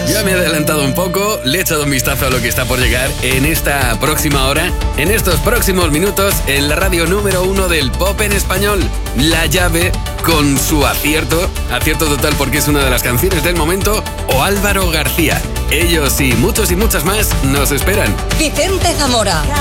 Ya me he adelantado un poco, le he echado un vistazo a lo que está por llegar en esta próxima hora, en estos próximos minutos, en la radio número 1 del pop en español, La Llave, con su acierto total porque es una de las canciones del momento, o Álvaro García. Ellos y muchos y muchas más nos esperan. Vicente Zamora.